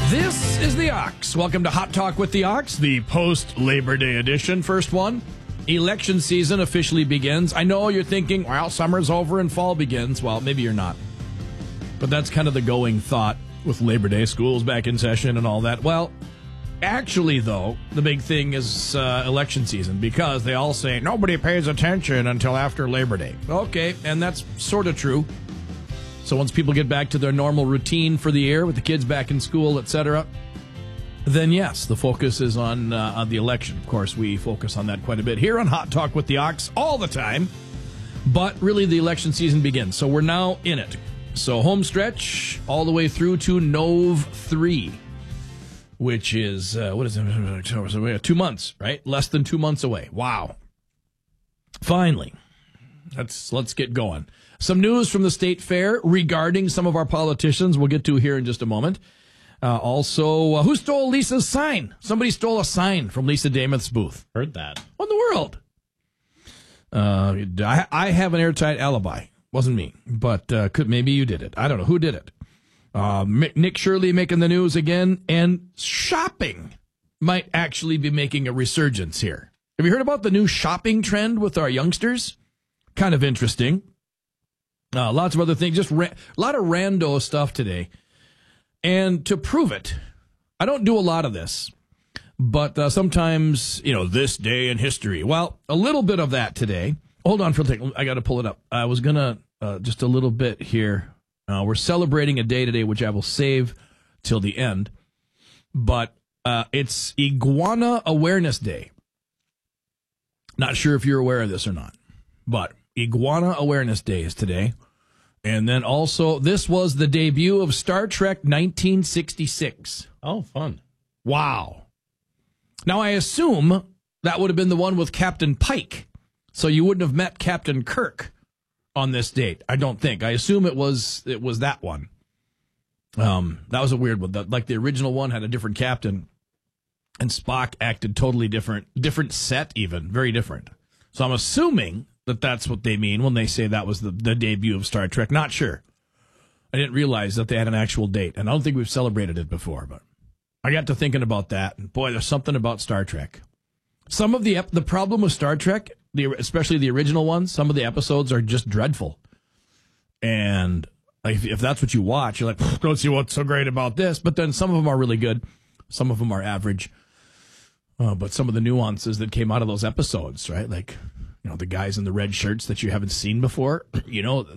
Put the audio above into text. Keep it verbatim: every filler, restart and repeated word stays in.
This is the Ox. Welcome to Hot Talk with the Ox, the post-Labor Day edition. First one, election season officially begins. I know you're thinking, well, summer's over and fall begins. Well, maybe you're not. But that's kind of the going thought with Labor Day, schools back in session and all that. Well, actually, though, the big thing is uh, election season, because they all say nobody pays attention until after Labor Day. Okay, and that's sort of true. So once people get back to their normal routine for the year with the kids back in school, et cetera, then yes, the focus is on uh, on the election. Of course, we focus on that quite a bit here on Hot Talk with the Ox all the time. But really, the election season begins, so we're now in it. So home stretch all the way through to Nov three, which is, uh, what is it, two months, right? Less than two months away. Wow. Finally. Let's, let's get going. Some news from the State Fair regarding some of our politicians we'll get to here in just a moment. Uh, also, uh, who stole Lisa's sign? Somebody stole a sign from Lisa Damoth's booth. Heard that. What in the world? Uh, I, I have an airtight alibi. Wasn't me, but uh, could maybe you did it. I don't know. Who did it? Uh, Nick Shirley making the news again, and shopping might actually be making a resurgence here. Have you heard about the new shopping trend with our youngsters? Kind of interesting. Uh, lots of other things, just ra- a lot of rando stuff today. And to prove it, I don't do a lot of this, but uh, sometimes, you know, this day in history. Well, a little bit of that today. Hold on for a second. I got to pull it up. I was going to, uh, just a little bit here. Uh, we're celebrating a day today, which I will save till the end. But uh, it's Iguana Awareness Day. Not sure if you're aware of this or not, but Iguana Awareness Day is today. And then also, this was the debut of Star Trek nineteen sixty-six. Oh, fun. Wow. Now, I assume that would have been the one with Captain Pike. So you wouldn't have met Captain Kirk on this date. I don't think. I assume it was it was that one. Um, that was a weird one. The, like the original one had a different captain, and Spock acted totally different. Different set even. Very different. So I'm assuming that that's what they mean when they say that was the, the debut of Star Trek. Not sure. I didn't realize that they had an actual date, and I don't think we've celebrated it before, but I got to thinking about that, and boy, there's something about Star Trek. Some of the the problem with Star Trek, the especially the original ones, some of the episodes are just dreadful. And like, if, if that's what you watch, you're like, don't see what's so great about this. But then some of them are really good. Some of them are average. Uh, but some of the nuances that came out of those episodes, right? Like, you know, the guys in the red shirts that you haven't seen before, you know,